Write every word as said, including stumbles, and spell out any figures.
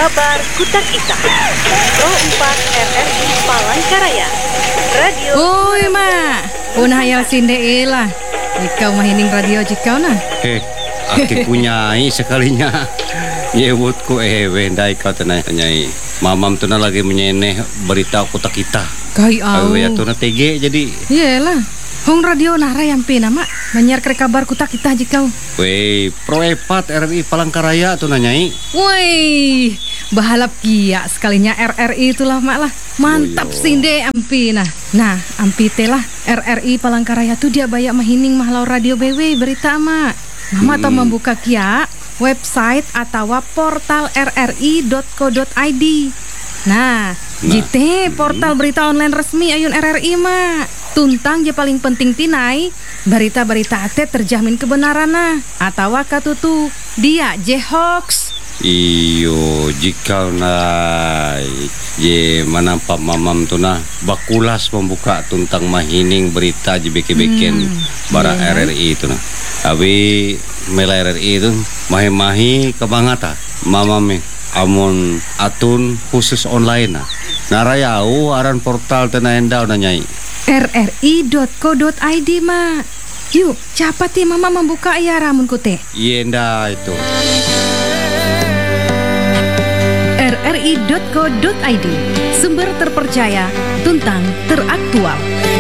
Kabar Kutak Ita Pro empat R R I Palangkaraya Radio. Oi ma, punah hayal sinde ilah. Ikau mahining radio jikau nah. Eh, aki punyai sekalinya. Nyebutku eh wendai kau tenai nyai. Mamam tu na lagi menyeneh berita Kutak Ita. Kai au. Awe ya tu na T G jadi. Iyalah. Hong radio nara yang pina mak menyiar ke kabar Kutak Ita jikau. Weh, Pro empat R R I Palangkaraya tu na nyai. Woi, bahalap kia sekalinya R R I itulah mak lah. Mantap Oh, yo. sinde ampi nah. Nah, ampi telah R R I Palangkaraya tu dia bayak mahining mahlau radio B W berita mak. Mama Hmm. tau membuka kia website atau portal r r i dot co dot i d. Nah, Nah. jite portal berita online resmi ayun R R I mak. Tuntang je paling penting tinai berita-berita ate terjamin kebenaran nah atau katutu dia je hoax. Iyo, jika na ye manampak mamam tu na bakulas membuka tuntang mahining berita je beken-beken Hmm, bara iya. R R I tu na. Abi mela R R I tu mahi-mahi kebangata mamam eh amun atun khusus online na. Narayau aran portal tena endau na nyai. r r i dot co dot i d mak. Yuk, cepat ti mama membuka ya ramun kute. Yenda itu. r r i dot co dot i d, sumber terpercaya, tuntang teraktual.